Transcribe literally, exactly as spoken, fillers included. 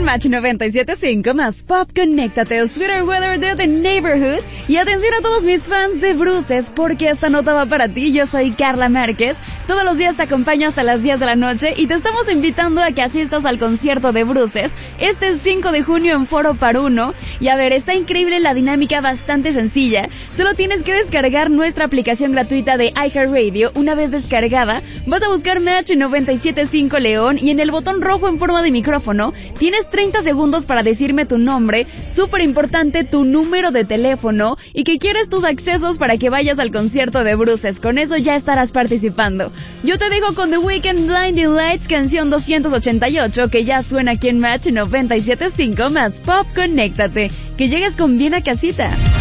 Match noventa y siete punto cinco más Pop, conéctate, Sweater Weather de The Neighborhood. Y atención a todos mis fans de Bruces, porque esta nota va para ti. Yo soy Carla Márquez. Todos los días te acompaño hasta las diez de la noche y te estamos invitando a que asistas al concierto de Bruces este cinco de junio en Foro Paruno. Y a ver, está increíble la dinámica, bastante sencilla. Solo tienes que descargar nuestra aplicación gratuita de iHeartRadio. Una vez descargada, vas a buscar Match noventa y siete punto cinco León y en el botón rojo en forma de micrófono tienes treinta segundos para decirme tu nombre, súper importante, tu número de teléfono y que quieres tus accesos para que vayas al concierto de Bruces. Con eso ya estarás participando. Yo te dejo con The Weeknd, Blinding Lights, canción doscientos ochenta y ocho, que ya suena aquí en Match noventa y siete punto cinco más Pop, conéctate. Que llegues con bien a casita.